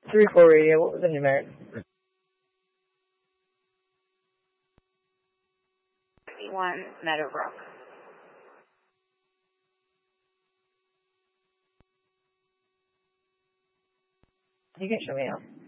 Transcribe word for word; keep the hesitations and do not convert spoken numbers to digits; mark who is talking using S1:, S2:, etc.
S1: three four radio. What was the numeric?
S2: One Meadowbrook.
S1: You can show me out.